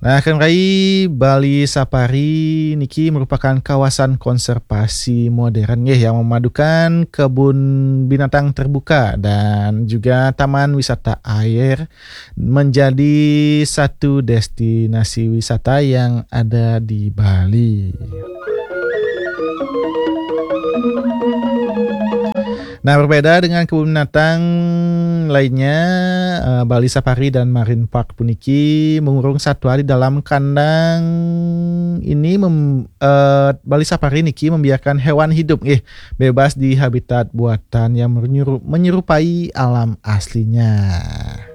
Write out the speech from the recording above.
Nah, kan Bali Safari niki merupakan kawasan konservasi modern ya yang memadukan kebun binatang terbuka dan juga taman wisata air menjadi satu destinasi wisata yang ada di Bali. Nah, berbeda dengan kebun binatang lainnya, Bali Safari dan Marine Park puniki mengurung satwa di dalam kandang ini Bali Safari niki membiarkan hewan hidup bebas di habitat buatan yang menyerupai alam aslinya.